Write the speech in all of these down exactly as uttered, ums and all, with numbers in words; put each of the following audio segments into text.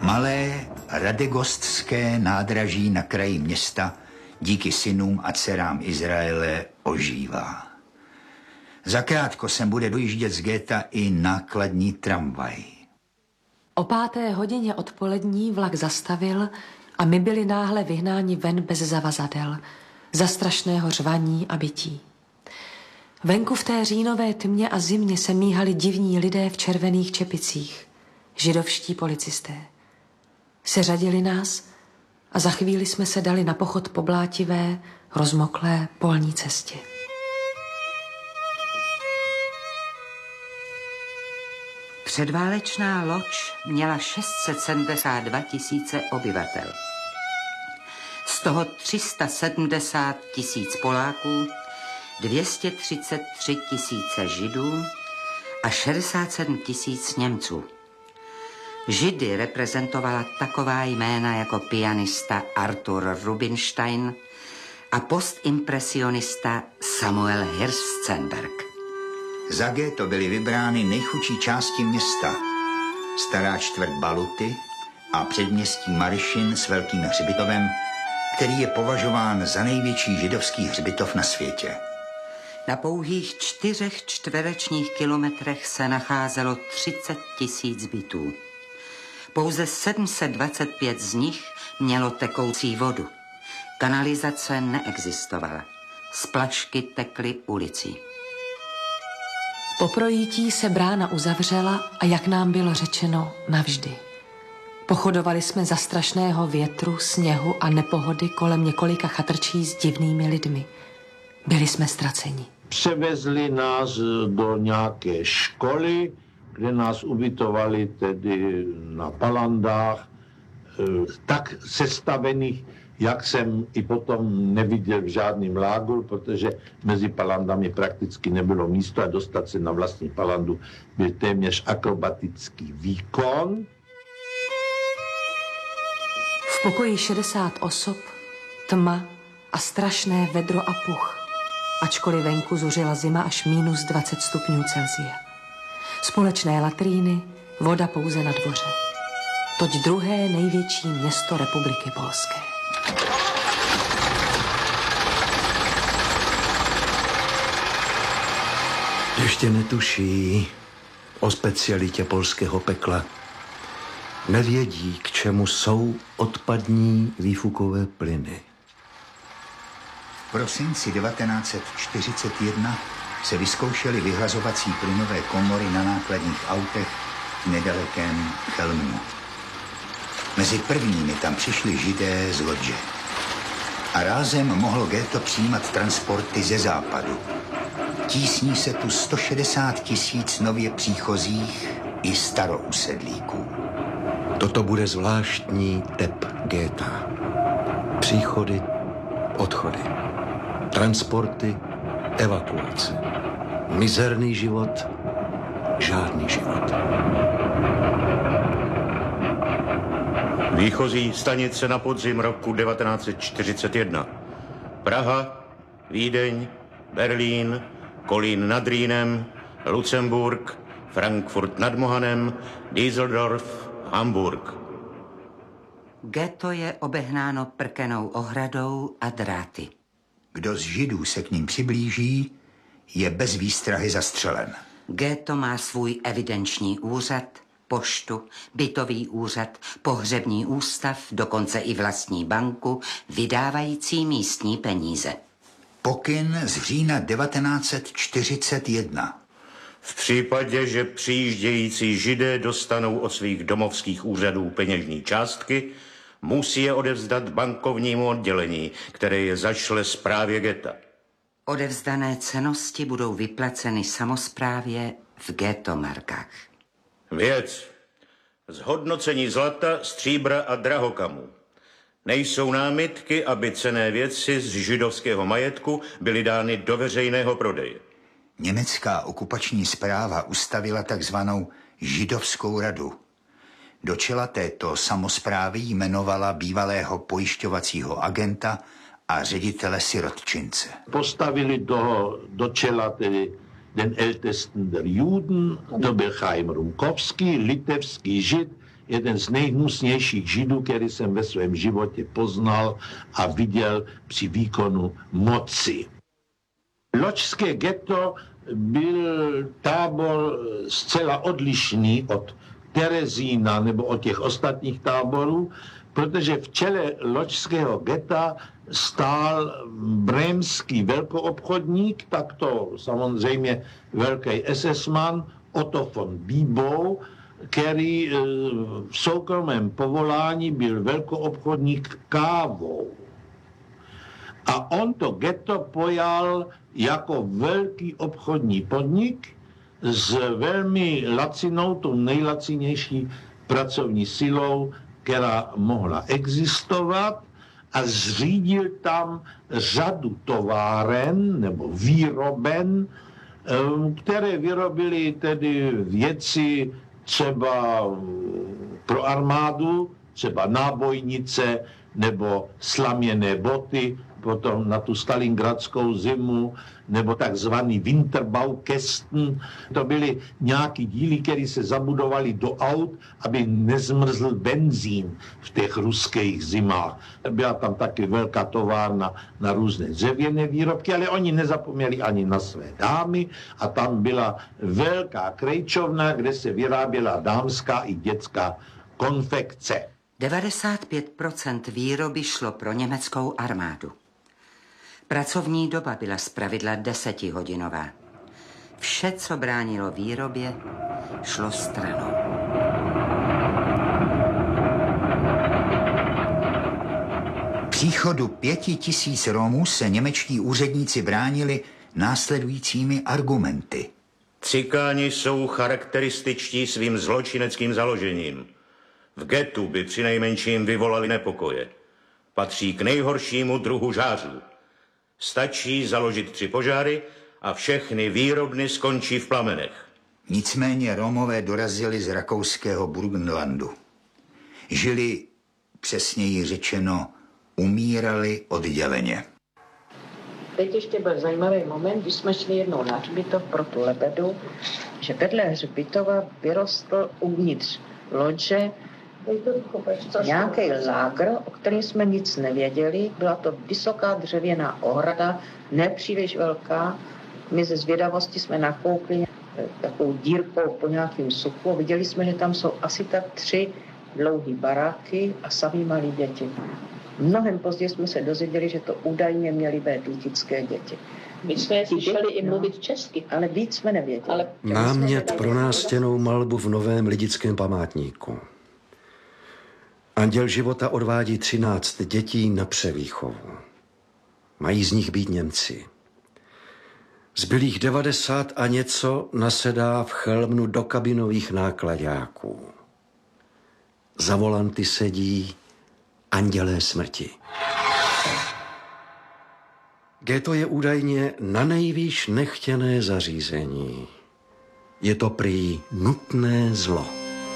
Malé radegostské nádraží na kraji města díky synům a dcerám Izraele ožívá. Zakrátko sem bude dojíždět z ghéta i nákladní tramvaj. O páté hodině odpolední vlak zastavil a my byli náhle vyhnáni ven bez zavazadel, za strašného řvaní a bytí. Venku v té říjnové tmě a zimě se míhali divní lidé v červených čepicích, židovští policisté. Seřadili nás a za chvíli jsme se dali na pochod po blátivé, rozmoklé polní cestě. Předválečná Loč měla šest set sedmdesát dva tisíce obyvatel. Z toho tři sta sedmdesát tisíc Poláků, dvě stě třicet tři tisíce Židů a šedesát sedm tisíc Němců. Židy reprezentovala taková jména jako pianista Arthur Rubinstein a postimpresionista Samuel Hirschenberg. Za ghetto byly vybrány nejchudší části města, stará čtvrt Baluty a předměstí Marišin s velkým hřbitovem, který je považován za největší židovský hřbitov na světě. Na pouhých čtyřech čtverečních kilometrech se nacházelo třicet tisíc bytů. Pouze sedm set dvacet pět z nich mělo tekoucí vodu. Kanalizace neexistovala. Splašky tekly ulicí. Po projítí se brána uzavřela a jak nám bylo řečeno, navždy. Pochodovali jsme za strašného větru, sněhu a nepohody kolem několika chatrčí s divnými lidmi. Byli jsme ztraceni. Převezli nás do nějaké školy, kde nás ubytovali tedy na palandách, tak sestavených, jak jsem i potom neviděl v žádném lágru, protože mezi palandami prakticky nebylo místo a dostat se na vlastní palandu byl téměř akrobatický výkon. V pokoji šedesát osob, tma a strašné vedro a puch, ačkoliv venku zuřila zima až minus dvacet stupňů Celsia. Společné latríny, voda pouze na dvoře. Toť druhé největší město Republiky Polské. Ještě netuší o specialitě polského pekla. Nevědí, k čemu jsou odpadní výfukové plyny. V prosinci devatenáct set čtyřicet jedna se vyzkoušely vyhlazovací plynové komory na nákladních autech v nedalekém Chelmnu. Mezi prvními tam přišli Židé z Lodže. A rázem mohlo ghetto přijímat transporty ze západu. Tísní se tu sto šedesát tisíc nově příchozích i starousedlíků. Toto bude zvláštní tep ghéta. Příchody, odchody, transporty, evakuace. Mizerný život, žádný život. Výchozí stanice na podzim roku devatenáct set čtyřicet jedna. Praha, Vídeň, Berlín, Kolín nad Rýnem, Lucemburk, Frankfurt nad Mohanem, Düsseldorf, Hamburg. Ghetto je obehnáno prkenou ohradou a dráty. Kdo z Židů se k ním přiblíží, je bez výstrahy zastřelen. Ghetto má svůj evidenční úřad, poštu, bytový úřad, pohřební ústav, dokonce i vlastní banku, vydávající místní peníze. Pokyn z října devatenáct set čtyřicet jedna. V případě, že přijíždějící Židé dostanou od svých domovských úřadů peněžní částky, musí je odevzdat bankovnímu oddělení, které je zašle správě getta. Odevzdané cennosti budou vyplaceny samosprávě v ghettomarkách. Věc. Zhodnocení zlata, stříbra a drahokamů. Nejsou námitky, aby cenné věci z židovského majetku byly dány do veřejného prodeje. Německá okupační správa ustavila takzvanou židovskou radu. Do čela této samosprávy jmenovala bývalého pojišťovacího agenta a ředitele sirotčince. Postavili do, do čela tedy den Ältesten der Juden, to byl Chaim Rumkovský, litevský Žid, jeden z nejhnusnějších židů, který jsem ve svém životě poznal a viděl při výkonu moci. Loďské ghetto byl tábor zcela odlišný od Terezína nebo od těch ostatních táborů, protože v čele loďského geta stál brémský velkoobchodník, tak to samozřejmě velký esesman Otto von Bibou, který v soukromém povolání byl velkoobchodník kávou. A on to ghetto pojal jako velký obchodní podnik s velmi lacinou, tou nejlacinější pracovní silou, která mohla existovat, a zřídil tam řadu továren nebo výroben, které vyrobily tedy věci třeba pro armádu, třeba nábojnice nebo slaměné boty, potom na tu stalingradskou zimu, nebo takzvaný Winterbaukästen. To byly nějaký díly, které se zabudovaly do aut, aby nezmrzl benzín v těch ruských zimách. Byla tam taky velká továrna na různé dřevěné výrobky, ale oni nezapomněli ani na své dámy a tam byla velká krejčovna, kde se vyráběla dámská i dětská konfekce. devadesát pět procent výroby šlo pro německou armádu. Pracovní doba byla zpravidla desetihodinová. Vše, co bránilo výrobě, šlo stranou. Příchodu pěti tisíc Romů se němečtí úředníci bránili následujícími argumenty. Cikáni jsou charakterističtí svým zločineckým založením. V getu by přinejmenším vyvolali nepokoje. Patří k nejhoršímu druhu žářů. Stačí založit tři požáry a všechny výrobny skončí v plamenech. Nicméně Romové dorazili z rakouského Burgenlandu. Žili, přesněji řečeno, umírali odděleně. Teď ještě byl zajímavý moment, když jsme šli jednou na hřbitov pro tu lebedu, že vedle hřbitova vyrostl uvnitř lodže nějaký lágr, o kterém jsme nic nevěděli. Byla to vysoká dřevěná ohrada, nepříliš velká. My ze zvědavosti jsme nakoukli takovou dírkou po nějakým suchu. Viděli jsme, že tam jsou asi tak tři dlouhé baráky a samý malí děti. Mnohem později jsme se dozvěděli, že to údajně měly být lidické děti. My jsme slyšeli i mluvit česky. Ale víc jsme nevěděli. Ale Námět pro nástěnnou malbu v novém lidickém památníku. Anděl života odvádí třináct dětí na převýchovu. Mají z nich být Němci. Zbylých devadesát a něco nasedá v Chelmnu do kabinových nákladáků. Za volanty sedí andělé smrti. Ghetto je údajně na nejvýš nechtěné zařízení. Je to prý nutné zlo.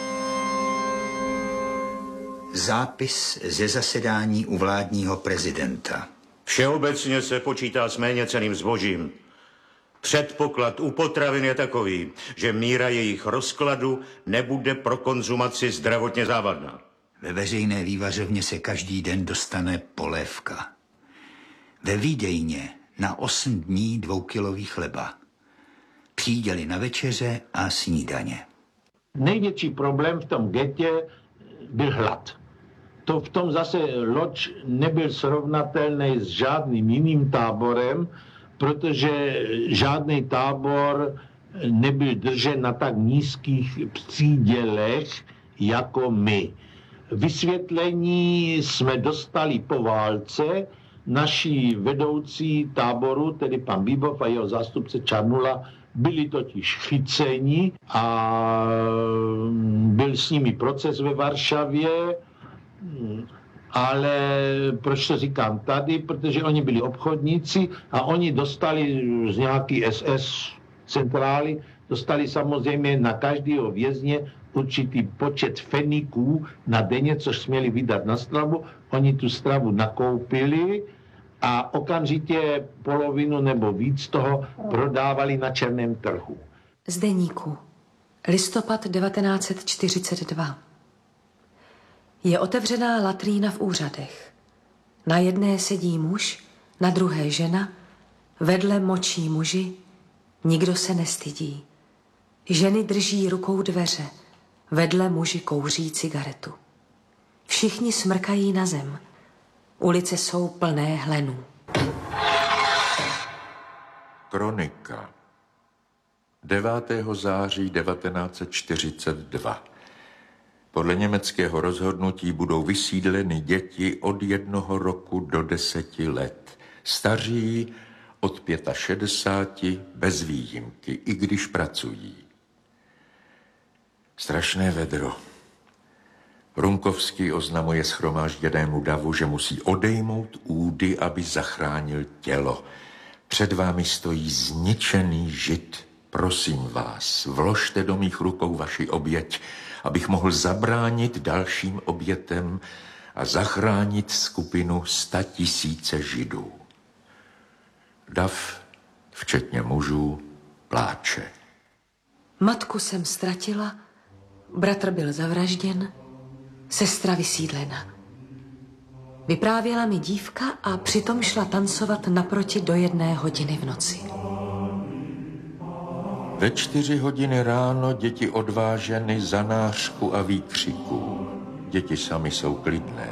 Zápis ze zasedání u vládního prezidenta. Všeobecně se počítá s méněcenným zbožím. Předpoklad u potravin je takový, že míra jejich rozkladu nebude pro konzumaci zdravotně závadná. Ve veřejné vývařovně se každý den dostane polévka. Ve výdejně na osm dní dvoukilový chleba. Příděly na večeře a snídaně. Největší problém v tom getě byl hlad. To v tom zase Lodž nebyl srovnatelný s žádným jiným táborem, protože žádný tábor nebyl držen na tak nízkých přídělech jako my. Vysvětlení jsme dostali po válce. Naši vedoucí táboru, tedy pan Bíbov a jeho zástupce Čarnula, byli totiž chyceni a byl s nimi proces ve Varšavě, ale proč to říkám tady? Protože oni byli obchodníci a oni dostali z nějaký es es centrály, dostali samozřejmě na každého vězně určitý počet feniků na denně, což směli vydat na stravu. Oni tu stravu nakoupili a okamžitě polovinu nebo víc toho prodávali na černém trhu. Z deníku. Listopad devatenáct set čtyřicet dva. Je otevřená latrína v úřadech. Na jedné sedí muž, na druhé žena, vedle močí muži, nikdo se nestydí. Ženy drží rukou dveře, vedle muži kouří cigaretu. Všichni smrkají na zem. Ulice jsou plné hlenů. Kronika. devátého září devatenáct set čtyřicet dva. Podle německého rozhodnutí budou vysídleny děti od jednoho roku do deseti let. Staří od šedesáti pěti bez výjimky, i když pracují. Strašné vedro. Runkovský oznamuje shromážděnému davu, že musí odejmout údy, aby zachránil tělo. Před vámi stojí zničený žid. Prosím vás, vložte do mých rukou vaši oběť, abych mohl zabránit dalším obětem a zachránit skupinu sta tisíce židů. Dav, včetně mužů, pláče. Matku jsem ztratila, bratr byl zavražděn, sestra vysídlena. Vyprávěla mi dívka a přitom šla tancovat naproti do jedné hodiny v noci. Ve čtyři hodiny ráno děti odváženy za nářku a výkřiků. Děti sami jsou klidné.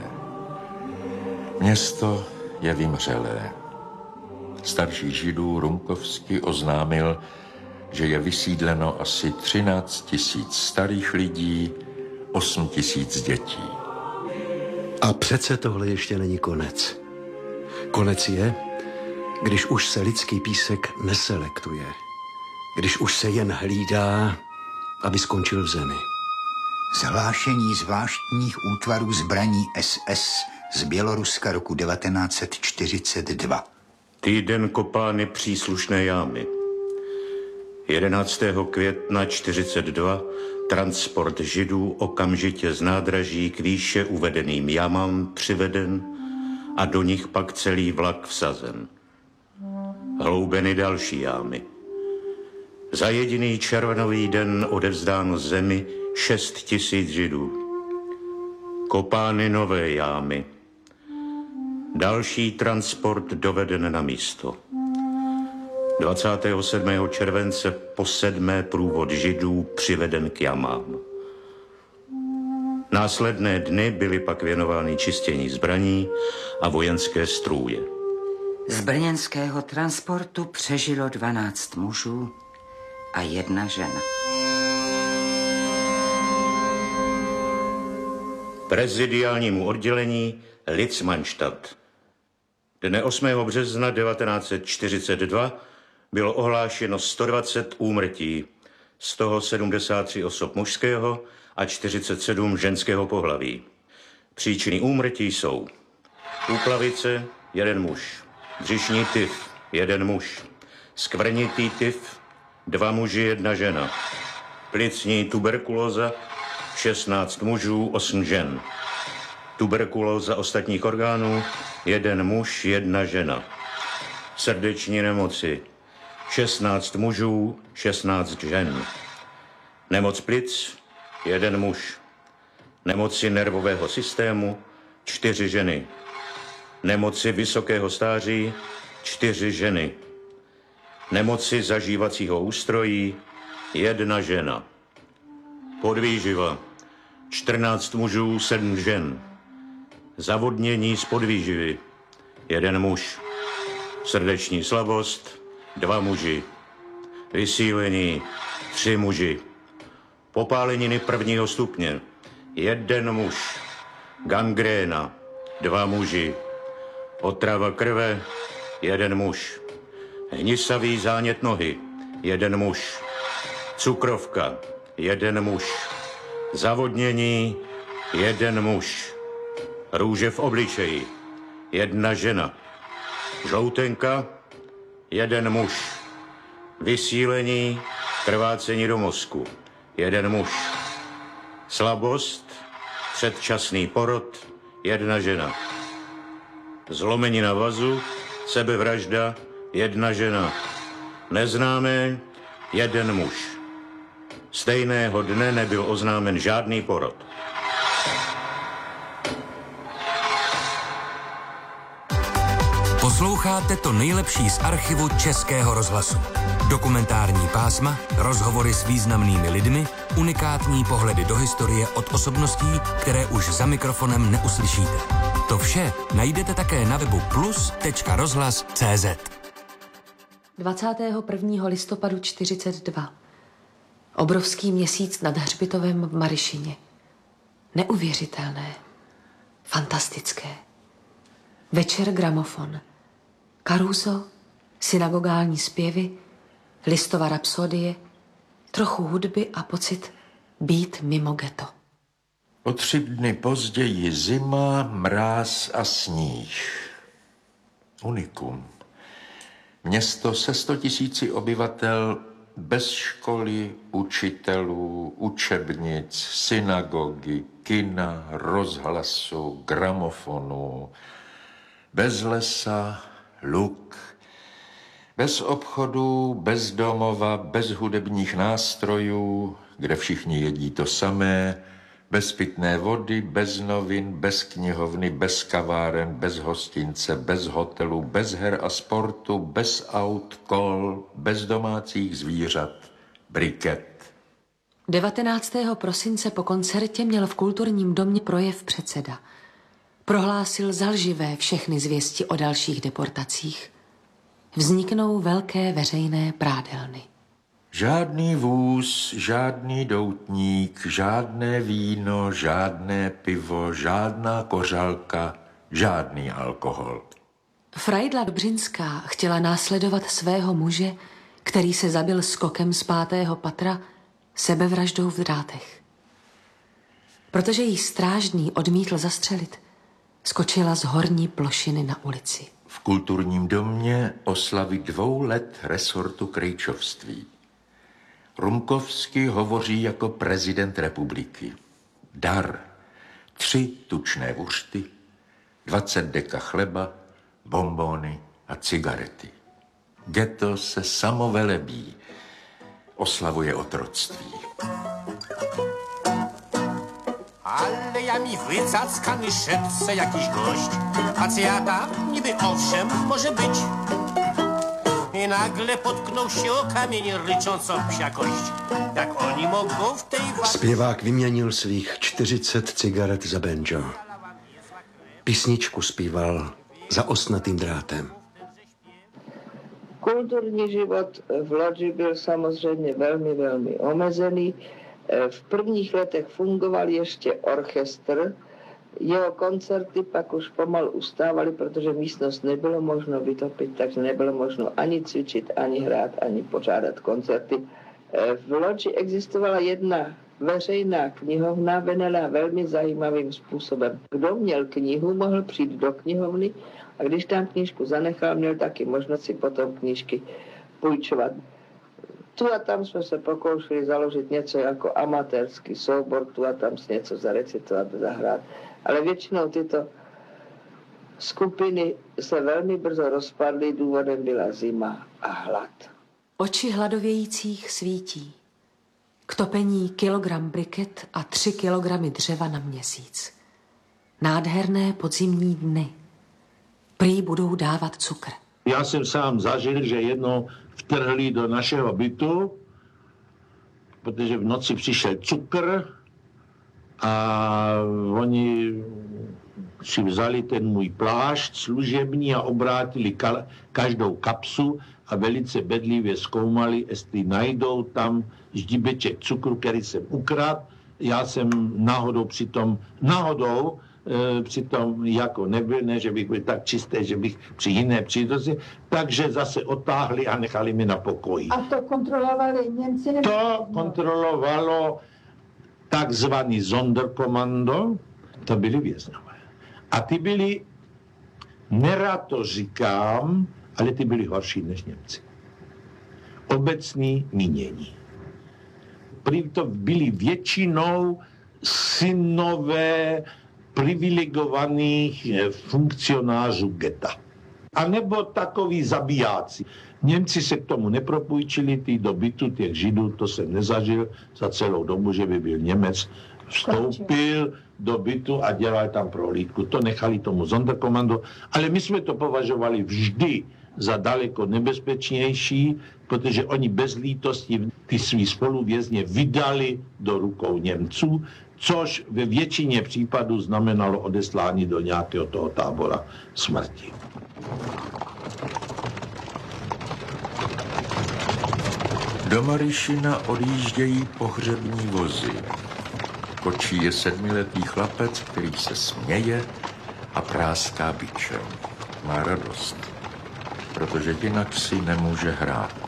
Město je vymřelé. Starší židů Runkovský oznámil, že je vysídleno asi třináct tisíc starých lidí, osm tisíc dětí. A přece tohle ještě není konec. Konec je, když už se lidský písek neselektuje. Když už se jen hlídá, aby skončil v zemi. Zvlášení zvláštních útvarů zbraní S S z Běloruska roku devatenáct set čtyřicet dva. Týden kopány příslušné jámy. jedenáctého května čtyřicet dva transport židů okamžitě z nádraží k výše uvedeným jamám přiveden a do nich pak celý vlak vsazen. Hloubeny další jámy. Za jediný červnový den odevzdáno zemi šest tisíc židů. Kopány nové jámy. Další transport doveden na místo. dvacátého sedmého července po sedmé průvod židů přiveden k jamám. Následné dny byly pak věnovány čištění zbraní a vojenské strůje. Z brněnského transportu přežilo dvanáct mužů a jedna žena. Prezidiálnímu oddělení Litzmannstadt. Dne osmého března devatenáct set čtyřicet dva bylo ohlášeno sto dvacet úmrtí, z toho sedmdesát tři osob mužského a čtyřicet sedm ženského pohlaví. Příčiny úmrtí jsou úplavice, jeden muž, břišní tyf, jeden muž, skvrnitý tyf, dva muži, jedna žena, plicní tuberkulóza, šestnáct mužů, osm žen, tuberkulóza ostatních orgánů, jeden muž, jedna žena, srdeční nemoci, šestnáct mužů, šestnáct žen, nemoc plic, jeden muž, nemoci nervového systému, čtyři ženy, nemoci vysokého stáří, čtyři ženy, nemoci zažívacího ústrojí, jedna žena, podvýživa, čtrnáct mužů, sedm žen, zavodnění z podvýživy, jeden muž, srdeční slabost, dva muži, vysílení, tři muži, popáleniny prvního stupně, jeden muž, gangréna, dva muži, otrava krve, jeden muž, hnisavý zánět nohy, jeden muž, cukrovka, jeden muž, zavodnění, jeden muž, růže v obličeji, jedna žena, žloutenka, jeden muž, vysílení, krvácení do mozku, jeden muž, slabost, předčasný porod, jedna žena, zlomenina vazu, sebevražda, jedna žena, neznámé, jeden muž. Stejného dne nebyl oznámen žádný porod. Posloucháte to nejlepší z archivu Českého rozhlasu. Dokumentární pásma, rozhovory s významnými lidmi, unikátní pohledy do historie od osobností, které už za mikrofonem neuslyšíte. To vše najdete také na webu plus tečka rozhlas tečka cé zet. dvacátého prvního listopadu čtyřicet dva. Obrovský měsíc nad hřbitovem v Maryšině. Neuvěřitelné. Fantastické. Večer gramofon. Caruso, synagogální zpěvy, Listova rapsodie, trochu hudby a pocit být mimo ghetto. O tři dny později zima, mráz a sníh. Unikum. Město se sto tisíci obyvatel bez školy, učitelů, učebnic, synagogy, kina, rozhlasu, gramofonu, bez lesa, luk, bez obchodu, bez domova, bez hudebních nástrojů, kde všichni jedí to samé, bez pitné vody, bez novin, bez knihovny, bez kaváren, bez hostince, bez hotelu, bez her a sportu, bez aut, kol, bez domácích zvířat, briket. devatenáctého prosince po koncertě měl v kulturním domě projev předseda. Prohlásil za lživé všechny zvěsti o dalších deportacích. Vzniknou velké veřejné prádelny. Žádný vůz, žádný doutník, žádné víno, žádné pivo, žádná kořalka, žádný alkohol. Frajdla Dobřinská chtěla následovat svého muže, který se zabil skokem z pátého patra sebevraždou v drátech. Protože jí strážný odmítl zastřelit, skočila z horní plošiny na ulici. V kulturním domě oslavy dvou let resortu krejčovství. Rumkovský hovoří jako prezident republiky. Dar. Tři tučné vuřty, dvacet deka chleba, bonbony a cigarety. Ghetto se samovelebí. Oslavuje otroctví. Ale ja mi wycackany szepce jakiś gość. Pacjata niby owszem może być. I nagle potknął się o kamień, rycząc o psia kość. Jak oni mogą w tej... Zpěvák vyměnil svých čtyřicet cigaret za banjo. Písničku zpíval za ostnatým drátem. Kulturní život v Lodži byl samozřejmě velmi, velmi omezený. V prvních letech fungoval ještě orchestr. Jeho koncerty pak už pomalu ustávaly, protože místnost nebylo možno vytopit, takže nebylo možno ani cvičit, ani hrát, ani pořádat koncerty. V Lodži existovala jedna veřejná knihovna, vedená velmi zajímavým způsobem. Kdo měl knihu, mohl přijít do knihovny a když tam knížku zanechal, měl taky možnost si potom knížky půjčovat. Tu a tam jsme se pokoušeli založit něco jako amatérský soubor, tu a tam si něco zarecitovat, zahrát. Ale většinou tyto skupiny se velmi brzo rozpadly, důvodem byla zima a hlad. Oči hladovějících svítí. K topení kilogram briket a tři kilogramy dřeva na měsíc. Nádherné podzimní dny. Prý budou dávat cukr. Já jsem sám zažil, že jednou vtrhli do našeho bytu, protože v noci přišel cukr a oni si vzali ten můj plášť služební a obrátili ka- každou kapsu a velice bedlivě zkoumali, jestli najdou tam ždíbeček cukru, který jsem ukradl. Já jsem náhodou přitom, náhodou e, přitom jako nebyl, ne, že bych byl tak čistý, že bych při jiné příležitosti, takže zase otáhli a nechali mi na pokoji. A to kontrolovali Němci? Nebo... To kontrolovalo takzvaný Sonderkommando, to byli věznové. A ty byli, nerad to říkám, ale ty byli horší než Němci. Obecný mínění. Prý to byli většinou synové privilegovaných funkcionářů geta. A nebo takoví zabijáci. Němci se k tomu nepropůjčili, ty do bytu těch Židů, to jsem nezažil za celou dobu, že by byl Němec vstoupil do bytu a dělal tam prohlídku. To nechali tomu Sonderkommando, ale my jsme to považovali vždy za daleko nebezpečnější, protože oni bez lítosti ty svý spoluvězně vydali do rukou Němců, což ve většině případů znamenalo odeslání do nějakého toho tábora smrti. Do Maryšina odjíždějí pohřební vozy. Kočí je sedmiletý chlapec, který se směje a práská bičem. Má radost, protože jinak si nemůže hrát.